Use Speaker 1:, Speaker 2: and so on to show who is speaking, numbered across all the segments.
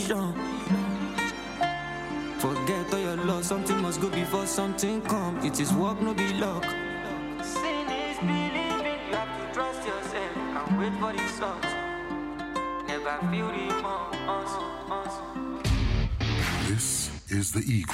Speaker 1: condition. Forget all your loss, something must go before something come. It is work, no be luck. Sin is believing, you have to trust yourself and wait for the result. Never feel the remorse.
Speaker 2: This is the Eagle.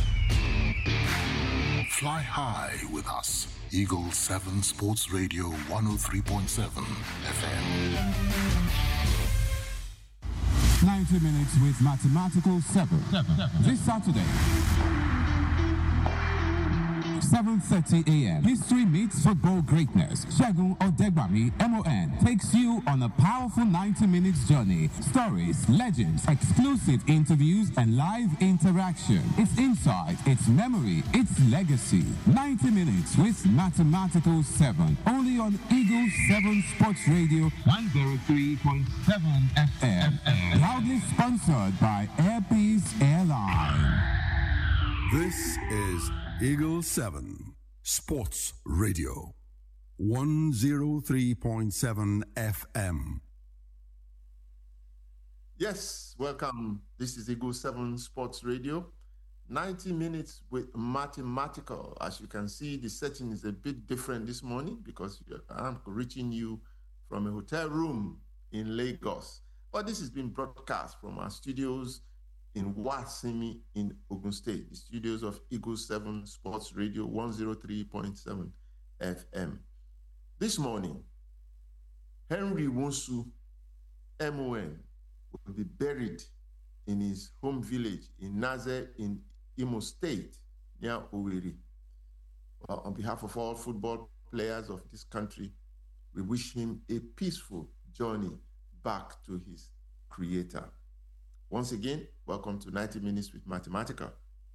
Speaker 2: Fly high with us. Eagle 7 Sports Radio 103.7 FM.
Speaker 3: 90 minutes with Mathematical 7. This Saturday, 7:30 a.m. History meets football greatness. Segun Odegbami, MON, takes you on a powerful 90 minutes journey. Stories, legends, exclusive interviews, and live interaction. It's insight, it's memory, it's legacy. 90 minutes with Mathematical 7. Only on Eagle 7 Sports Radio 103.7 FM. Proudly sponsored by Airpeace Airline.
Speaker 2: This is Eagle 7 Sports Radio 103.7 FM.
Speaker 4: Yes, welcome. This is Eagle 7 Sports Radio. 90 minutes with Mathematical. As you can see, the setting is a bit different this morning because I'm reaching you from a hotel room in Lagos. But this has been broadcast from our studios in Wasimi in Ogun State, the studios of Eagle 7 Sports Radio 103.7 FM. This morning, Henry Wonsu, MON, will be buried in his home village in Naze in Imo State, near Owerri. Well, on behalf of all football players of this country, we wish him a peaceful journey back to his creator. Once again, welcome to 90 Minutes with Mathematical.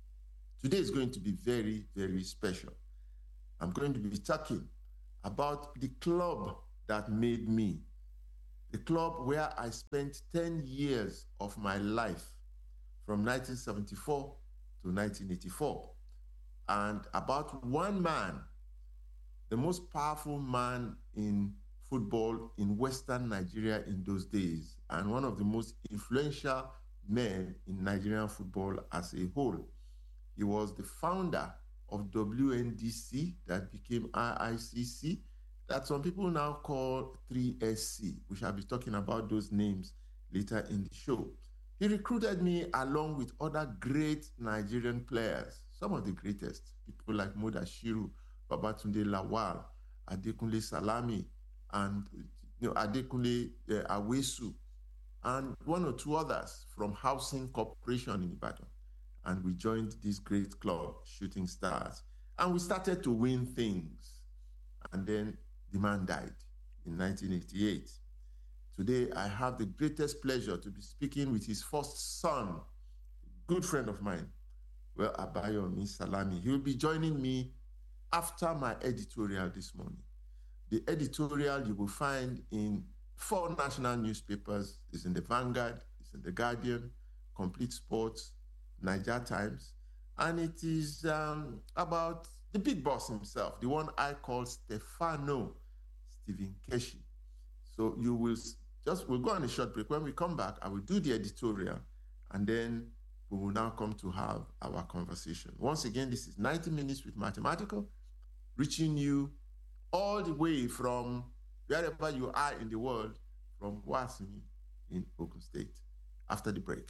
Speaker 4: Today is going to be very, very special. I'm going to be talking about the club that made me, the club where I spent 10 years of my life from 1974 to 1984, and about one man, the most powerful man in football in Western Nigeria in those days, and one of the most influential men in Nigerian football as a whole. He was the founder of WNDC that became IICC, that some people now call 3SC. We shall be talking about those names later in the show. He recruited me along with other great Nigerian players, some of the greatest, people like Mudashiru, Babatunde Lawal, Adekunle Salami, and Adekunle Awesu, and one or two others from Housing Corporation in Ibadan. And we joined this great club, Shooting Stars. And we started to win things. And then the man died in 1988. Today, I have the greatest pleasure to be speaking with his first son, a good friend of mine, well, Abayomi Salami. He will be joining me after my editorial this morning. The editorial you will find in 4 national newspapers. Is in the Vanguard, it's in the Guardian, Complete Sports, Niger Times, and it is about the big boss himself, the one I call Stefan Keshi. So you will we'll go on a short break. When we come back, I will do the editorial, and then we will now come to have our conversation. Once again, this is 90 Minutes with Mathematical, reaching you all the way from wherever you are in the world, from Wasimi in Ogun State. After the break.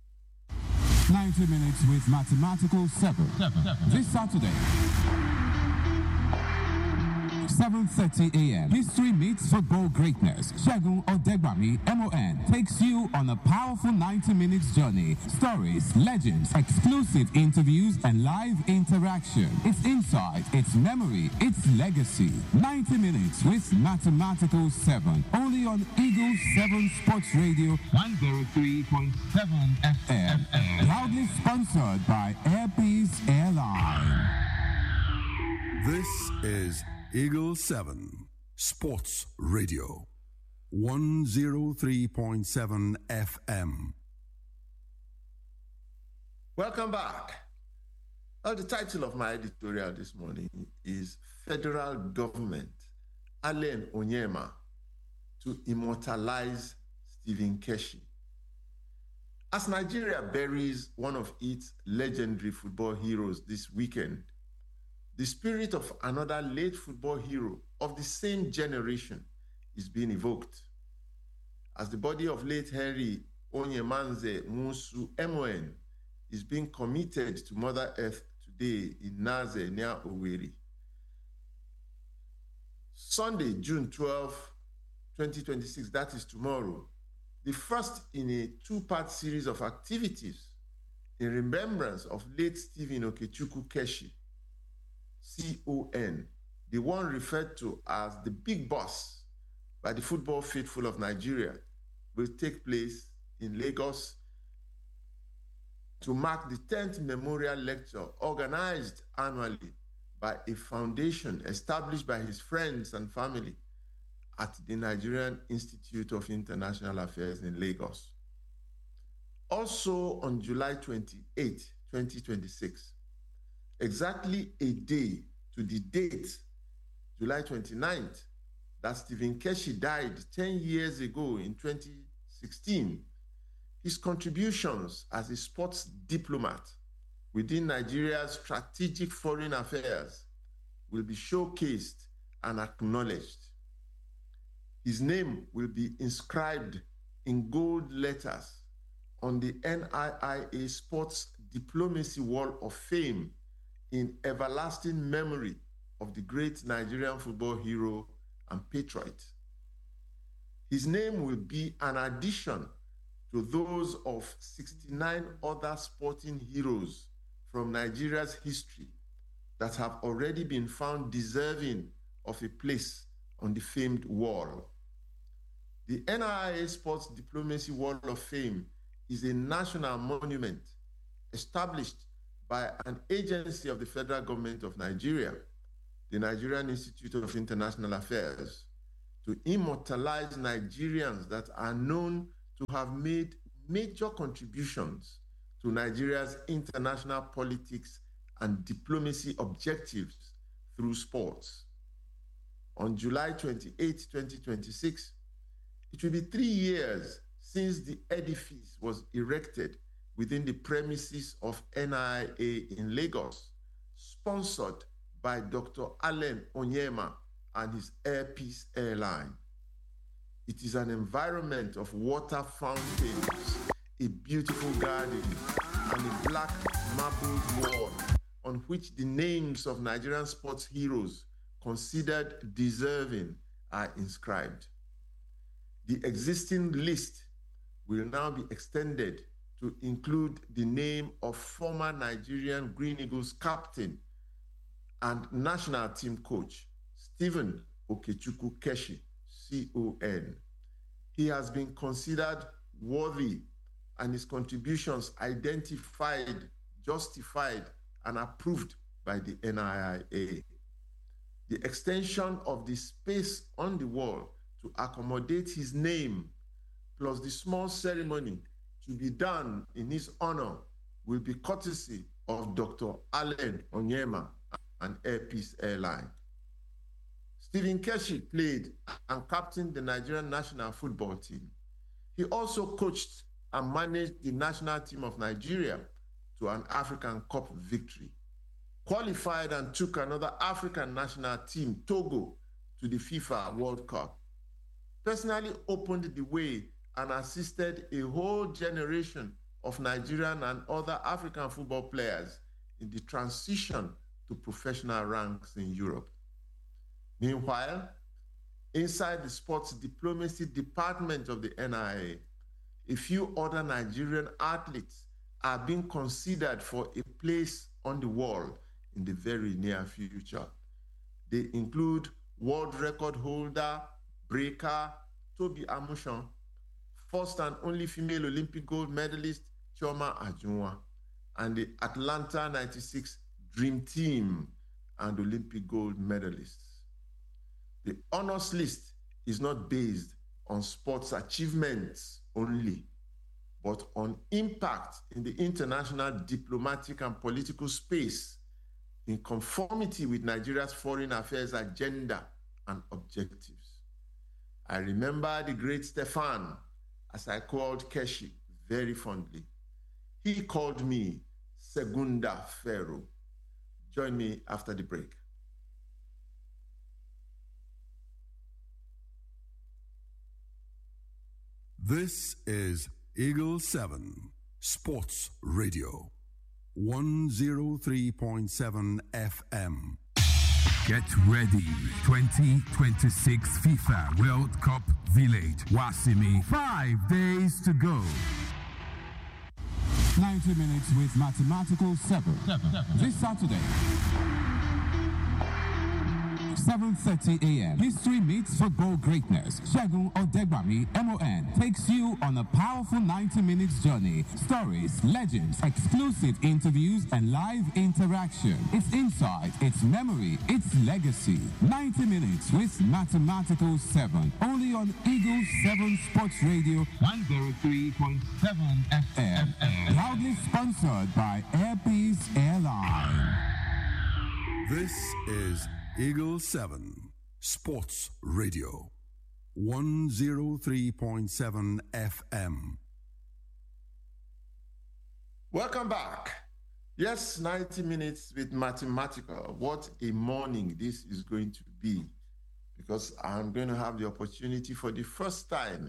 Speaker 3: 90 minutes with Mathematical 7. This Saturday, 7:30 a.m. History meets football greatness. Segun Odegbami, MON, takes you on a powerful 90 minutes journey. Stories, legends, exclusive interviews, and live interaction. It's insight, it's memory, it's legacy. 90 minutes with Mathematical 7. Only on Eagle 7 Sports Radio 103.7 FM. Proudly sponsored by Airpeace Airline.
Speaker 2: This is Eagle 7 Sports Radio 103.7 FM.
Speaker 4: Welcome back. The title of my editorial this morning is Federal Government, Allen Onyema to Immortalize Stephen Keshi. As Nigeria buries one of its legendary football heroes this weekend, the spirit of another late football hero of the same generation is being evoked. As the body of late Henry Onyemanze Musu MON is being committed to Mother Earth today in Naze near Owerri. Sunday, June 12, 2026, that is tomorrow, the first in a two-part series of activities in remembrance of late Stephen Okechukwu Keshi, CON, the one referred to as the Big Boss by the football faithful of Nigeria, will take place in Lagos to mark the 10th memorial lecture organized annually by a foundation established by his friends and family at the Nigerian Institute of International Affairs in Lagos. Also on July 28, 2026, exactly a day to the date, July 29th, that Stephen Keshi died 10 years ago in 2016, his contributions as a sports diplomat within Nigeria's strategic foreign affairs will be showcased and acknowledged. His name will be inscribed in gold letters on the NIIA Sports Diplomacy Wall of Fame in everlasting memory of the great Nigerian football hero and patriot. His name will be an addition to those of 69 other sporting heroes from Nigeria's history that have already been found deserving of a place on the famed wall. The NIIA Sports Diplomacy Wall of Fame is a national monument established by an agency of the federal government of Nigeria, the Nigerian Institute of International Affairs, to immortalize Nigerians that are known to have made major contributions to Nigeria's international politics and diplomacy objectives through sports. On July 28, 2026, it will be 3 years since the edifice was erected within the premises of NIA in Lagos, sponsored by Dr. Allen Onyema and his Air Peace Airline. It is an environment of water fountains, a beautiful garden, and a black marbled wall on which the names of Nigerian sports heroes considered deserving are inscribed. The existing list will now be extended to include the name of former Nigerian Green Eagles captain and national team coach, Stephen Okechukwu Keshi, CON. He has been considered worthy and his contributions identified, justified, and approved by the NIIA. The extension of the space on the wall to accommodate his name, plus the small ceremony to be done in his honor, will be courtesy of Dr. Allen Onyema and Air Peace Airline. Stephen Keshi played and captained the Nigerian national football team. He also coached and managed the national team of Nigeria to an African Cup victory, qualified and took another African national team, Togo, to the FIFA World Cup, personally opened the way and assisted a whole generation of Nigerian and other African football players in the transition to professional ranks in Europe. Meanwhile, inside the sports diplomacy department of the NIA, a few other Nigerian athletes are being considered for a place on the wall in the very near future. They include world record holder, breaker, Tobi Amusan, first and only female Olympic gold medalist, Chioma Ajunwa, and the Atlanta 96 Dream Team and Olympic gold medalists. The honors list is not based on sports achievements only, but on impact in the international diplomatic and political space in conformity with Nigeria's foreign affairs agenda and objectives. I remember the great Stefan, as I called Keshi, very fondly. He called me Segunda Pharaoh. Join me after the break.
Speaker 5: This is Eagle 7 Sports Radio, 103.7 FM.
Speaker 3: Get ready. 2026 FIFA World Cup Village. Wasimi. 5 days to go. 90 minutes with Mathematical 7. This Saturday. 7:30 a.m. History meets football greatness. Segun Odegbami, MON, takes you on a powerful 90 minutes journey. Stories, legends, exclusive interviews, and live interaction. It's insight, it's memory, it's legacy. 90 minutes with Mathematical 7. Only on Eagle 7 Sports Radio 103.7 FM. Proudly sponsored by Airpeace Airline.
Speaker 5: This is Eagle 7 Sports Radio, 103.7 FM.
Speaker 4: Welcome back. Yes, 90 minutes with Mathematical. What a morning this is going to be, because I'm going to have the opportunity for the first time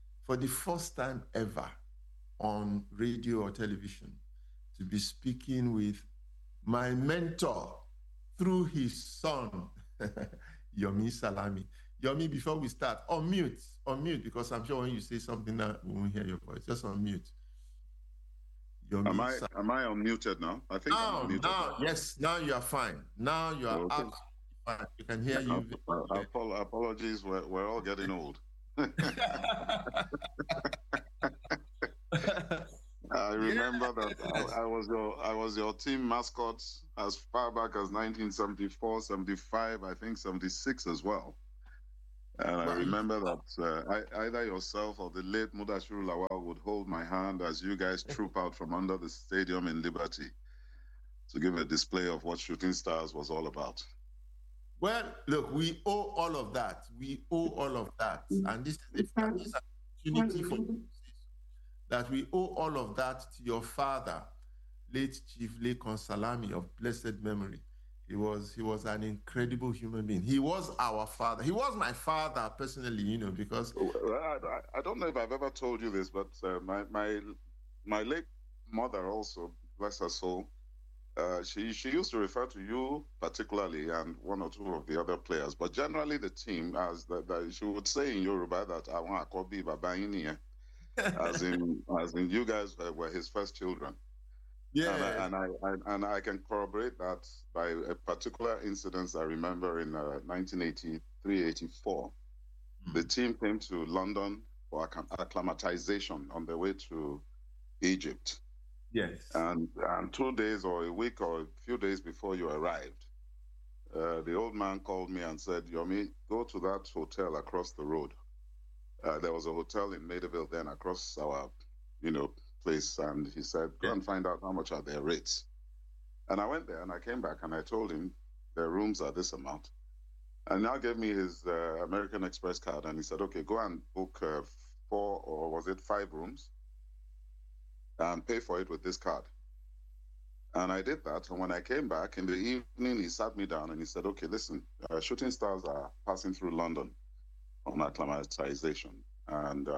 Speaker 4: ever on radio or television to be speaking with my mentor through his son, Yomi Salami. Yomi, before we start, unmute, because I'm sure when you say something now, we won't hear your voice. Just unmute.
Speaker 6: Yomi am I unmuted now? I think I'm unmuted.
Speaker 4: Now, yes, now you are fine. Now you are absolutely fine. You can hear you.
Speaker 6: Apologies, we're all getting old. I remember that I was your team mascot as far back as 1974, 75, I think 76 as well. And I remember that either yourself or the late Mudashiru Lawal would hold my hand as you guys troop out from under the stadium in Liberty to give a display of what Shooting Stars was all about.
Speaker 4: Well, look, we owe all of that. And this is an opportunity for you that we owe all of that to your father, late Chief Lekon Salami of blessed memory. He was an incredible human being. He was our father. He was my father personally, because...
Speaker 6: I don't know if I've ever told you this, but my late mother also, bless her soul, she used to refer to you particularly and one or two of the other players, but generally the team, as she would say in Yoruba that I want Akobi Babaini, as in you guys were his first children. Yeah, and I can corroborate that by a particular incident I remember in 1983-84. The team came to London for acclimatization on their way to Egypt.
Speaker 4: Yes.
Speaker 6: And 2 days or a week or a few days before you arrived, the old man called me and said, Yomi, go to that hotel across the road. There was a hotel in Maidaville then across our, place, and he said, go and find out how much are their rates. And I went there and I came back and I told him their rooms are this amount. And now gave me his American Express card and he said, okay, go and book 4 or was it 5 rooms and pay for it with this card. And I did that. And when I came back in the evening, he sat me down and he said, okay, listen, Shooting Stars are passing through London on acclimatization. And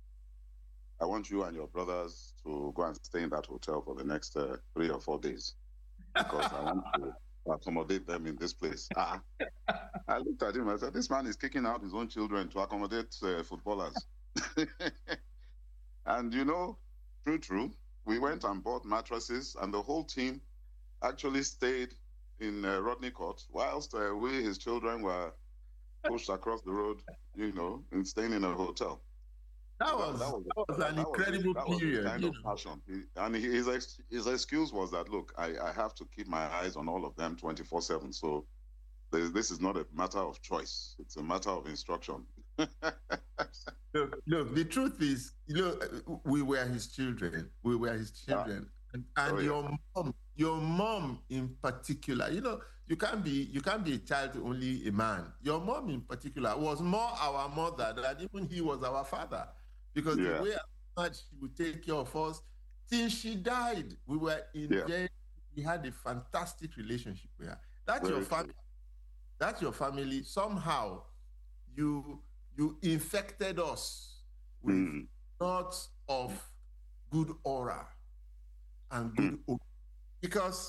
Speaker 6: I want you and your brothers to go and stay in that hotel for the next 3 or 4 days because I want to accommodate them in this place. I looked at him and I said, this man is kicking out his own children to accommodate footballers. And true, we went and bought mattresses and the whole team actually stayed in Rodney Court whilst we, his children, were pushed across the road, and staying in a hotel.
Speaker 4: That was an incredible period.
Speaker 6: Kind of passion. And his excuse was that, look, I have to keep my eyes on all of them 24/7. So this is not a matter of choice. It's a matter of instruction.
Speaker 4: Look, the truth is, we were his children. And your mom in particular, you can't be a child to only a man. Your mom in particular was more our mother than even he was our father. Because the way much she would take care of us till she died. We were in jail. We had a fantastic relationship with her. That's
Speaker 6: Very
Speaker 4: your family.
Speaker 6: true.
Speaker 4: That's your family. Somehow, you infected us with lots of good aura and good hope. Because